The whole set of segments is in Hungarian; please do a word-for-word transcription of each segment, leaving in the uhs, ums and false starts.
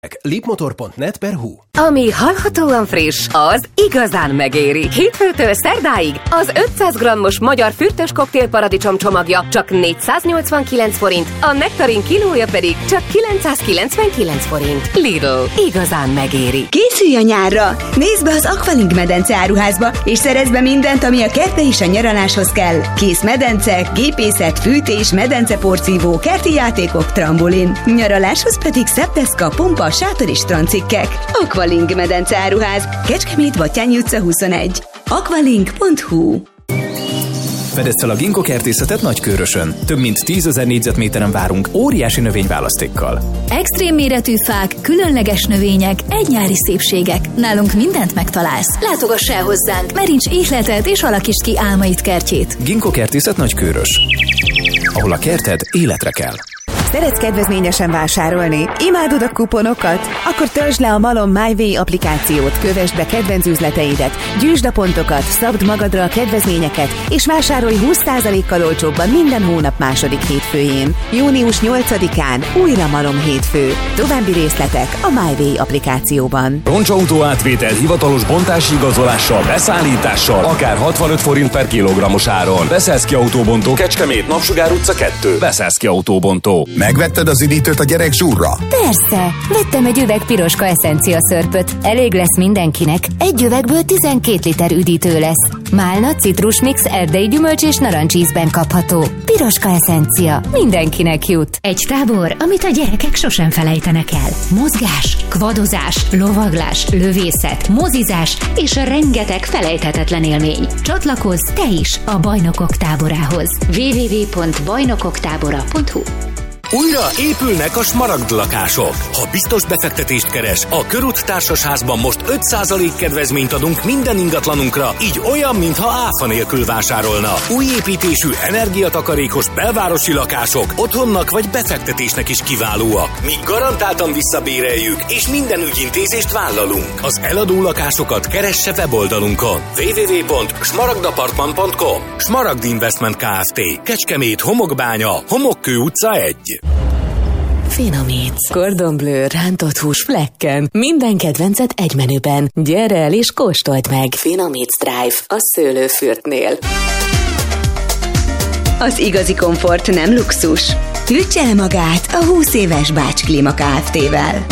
lipmotor pont net per hu. Ami hallhatóan friss, az igazán megéri. Hétfőtől szerdáig az ötszáz grammos magyar fürtös koktél paradicsom csomagja csak négyszáznyolcvankilenc forint, a nektarin kilója pedig csak kilencszázkilencvenkilenc forint. Lidl, igazán megéri. Készülj a nyárra! Nézd be az Aqualink medence áruházba, és szerezd be mindent, ami a kertbe és a nyaraláshoz kell. Kész medence, gépészet, fűtés, medenceporszívó, kerti játékok, trambolin. Nyaraláshoz pedig szepdeszka, pompa, sátor és strandcikkek. Aqualink medence áruház, Kecskemét, Batthyány utca huszonegy. aqualink pont hu. Fedezd fel a Ginkgo kertészetet Nagykőrösön. Több mint tízezer négyzetméteren várunk óriási növényválasztékkal. Extrém méretű fák, különleges növények, egynyári szépségek. Nálunk mindent megtalálsz. Látogass el hozzánk, meríts ihletet és alakítsd ki álmaid kertjét. Ginkgo kertészet Nagykőrös, ahol a kerted életre kell. Szeretsz kedvezményesen vásárolni? Imádod a kuponokat? Akkor töltsd le a Malom MyWay applikációt, kövesd be kedvenc üzleteidet, gyűjtsd a pontokat, szabd magadra a kedvezményeket, és vásárolj húsz százalékkal olcsóbban minden hónap második hétfőjén. június nyolcadikán újra Malom hétfő. További részletek a MyWay applikációban. Roncsautó átvétel hivatalos bontási igazolással, beszállítással, akár hatvanöt forint per kilogrammos áron. Beszeszki Autóbontó, Kecskemét, Napsugár utca kettő. Beszeszki Autóbontó. Megvetted az üdítőt a gyerek zsúrra? Persze, vettem egy üveg piroska eszencia szörpöt. Elég lesz mindenkinek. Egy üvegből tizenkét liter üdítő lesz. Málna, citrusmix, erdei gyümölcs és narancsízben kapható. Piroska eszencia. Mindenkinek jut. Egy tábor, amit a gyerekek sosem felejtenek el. Mozgás, kvadozás, lovaglás, lövészet, mozizás és rengeteg felejthetetlen élmény. Csatlakozz te is a Bajnokok táborához. double-u double-u double-u pont bajnokoktábora pont hu. Újra épülnek a smaragd lakások. Ha biztos befektetést keres, a Körút Társasházban most öt százalék kedvezményt adunk minden ingatlanunkra, így olyan, mintha áfa nélkül vásárolna. Új építésű, energiatakarékos belvárosi lakások otthonnak vagy befektetésnek is kiválóak. Mi garantáltan visszabéreljük, és minden ügyintézést vállalunk. Az eladó lakásokat keresse weboldalunkon. double-u double-u double-u pont smaragdapartman pont com. Smaragd Investment Kft. Kecskemét, Homokbánya, Homokkő utca egy. Finomítsz. Cordon Bleu, rántott hús flekken. Minden kedvencet egy menüben. Gyere el és kóstold meg. Finomítsz Drive a szőlőfürtnél. Az igazi komfort nem luxus. Hűtse el magát a húsz éves Bács Klíma Kft-vel.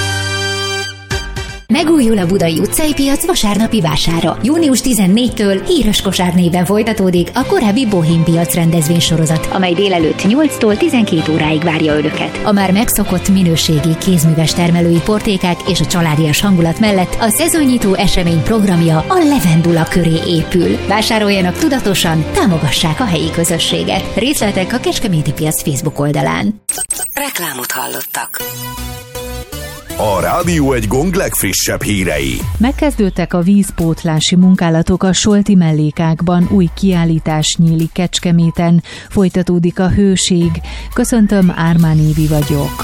Megújul a Budai utcai piac vasárnapi vására. június tizennégyedikétől híres kosár néven folytatódik a korábbi Bohém piac rendezvénysorozat, amely délelőtt nyolctól tizenkét óráig várja önöket. A már megszokott minőségi kézműves termelői portékák és a családias hangulat mellett a szezonnyitó esemény programja a Levendula köré épül. Vásároljanak tudatosan, támogassák a helyi közösséget. Részletek a Kecskeméti piac Facebook oldalán. Reklámot hallottak. A Rádió egy Gong legfrissebb hírei. Megkezdődtek a vízpótlási munkálatok a Solti mellékákban, új kiállítás nyílik Kecskeméten, folytatódik a hőség. Köszöntöm, Ármán Évi vagyok.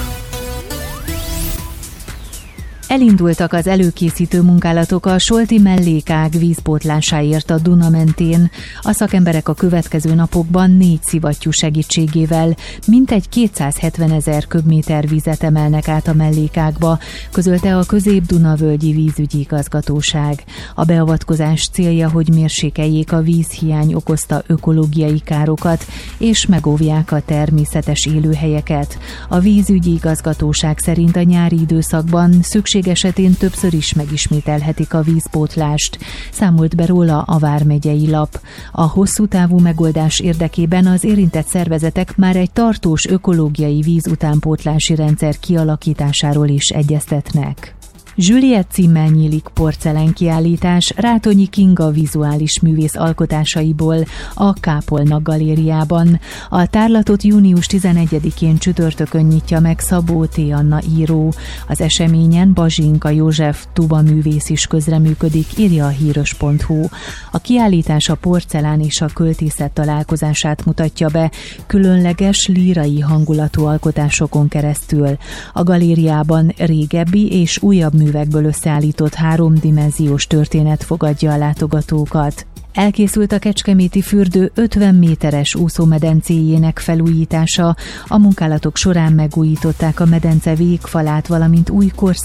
Elindultak az előkészítő munkálatok a Solti mellékág vízpótlásáért a Duna mentén. A szakemberek a következő napokban négy szivattyú segítségével mintegy kétszázhetvenezer köbméter vizet emelnek át a mellékágba, közölte a Közép-Duna-völgyi vízügyi igazgatóság. A beavatkozás célja, hogy mérsékeljék a vízhiány okozta ökológiai károkat, és megóvják a természetes élőhelyeket. A vízügyi igazgatóság szerint a nyári időszakban szükség esetén többször is megismételhetik a vízpótlást, számolt be róla a Vármegyei Lap. A hosszú távú megoldás érdekében az érintett szervezetek már egy tartós ökológiai vízutánpótlási rendszer kialakításáról is egyeztetnek. Juliet címmel nyílik porcelánkiállítás Rátonyi Kinga vizuális művész alkotásaiból a Kápolna galériában. A tárlatot június tizenegyedikén csütörtökön nyitja meg Szabó T. Anna író. Az eseményen Bazsinka József tuba művész is közreműködik, írja a híros pont hu. A kiállítás a porcelán és a költészet találkozását mutatja be, különleges lírai hangulatú alkotásokon keresztül. A galériában régebbi és újabb művekből összeállított háromdimenziós történet fogadja a látogatókat. Elkészült a Kecskeméti fürdő ötven méteres úszómedencéjének felújítása. A munkálatok során megújították a medence végfalát, valamint új korszak